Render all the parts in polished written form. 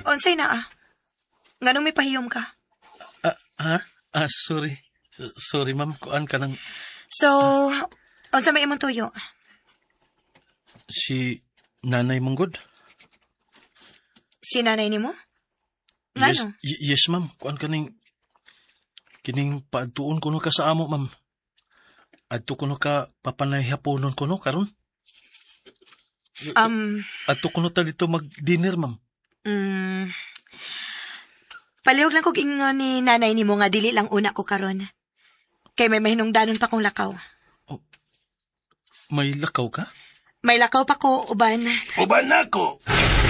Onsay na Nganong may pahiyom ka? Sorry. Sorry, ma'am. Kuan ka ng... So, unsa may imong tuyo? Si Nanay Manggod? Si nanay nimo? Ngano? Yes, ma'am. Kuan ka ng... Kining paadtuon ko no ka sa amo, ma'am. Adto ko no ka papanayhaponon ko no, karon? Adto ko no ta dito mag-dinner, ma'am. Palihog lang kog ingon ni nanay nimo nga dili lang una ko karon. Kay may mahinungdanon pa kong lakaw. Oh, may lakaw ka? May lakaw pa ko, uban. Uban na ko.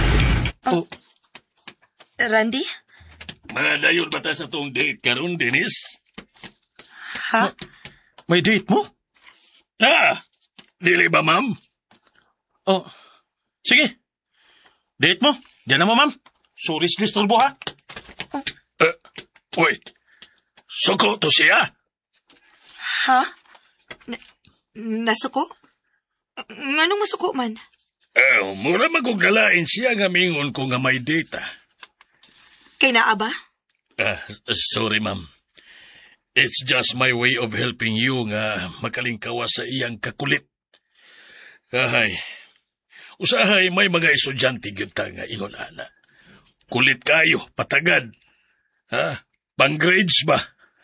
Randy? Madayon ba ta sa tong date karon, Dennis? Ha? May date mo? Dili ba, ma'am? Oh, sige. Date mo. Diyan na mo, ma'am. Sorry, disturbo, ha? Uy, suko to siya. Ha? Nasuko? Nganong masuko man? Mura magugnalain siya nga mingon ko nga may data. Kay naa ba? Sorry, ma'am. It's just my way of helping you nga makalingkawa sa iyang kakulit. Usahay may mga estudyante gyud ta nga ingon ana. Kulit kayo, patagad. Pang grades ba?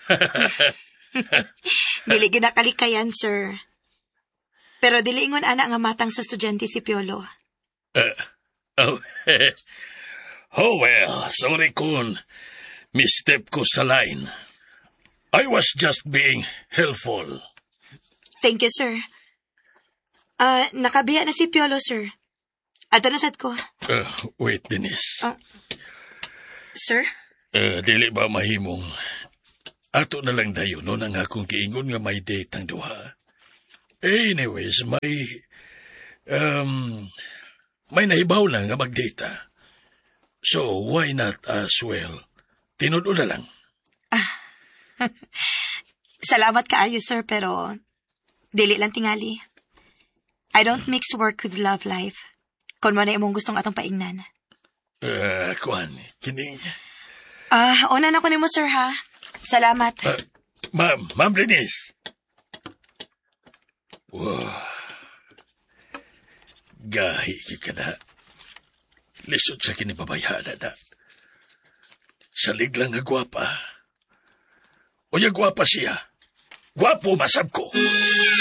Dili ginakalikayan, sir. Pero dili ingon ana nga matang sa estudyante si Piolo. Well, sorry kun. Misstep ko sa line. I was just being helpful. Thank you, sir. Nakabiya na si Piolo, sir. Ato na sad ko. Wait, Denise. Sir? Dili ba mahimong ato na lang dayon no nang akong kiingon nga may date ang duha. Anyways, may nahibaw na nga mag-data. So, why not as well? Tinudo na lang. Salamat kaayo, sir, pero dili lang tingali. I don't mix work with love life. Kung mo na imong gustong atong paingnan. Kuan, kining... Una na ko nimo, sir, ha? Salamat. Ma'am Denise. Wow. Gahi ka na. Lisod sa kinibabayhana na. Salig lang nga gwapa. O ya gwapa siya. Gwapo masab ko.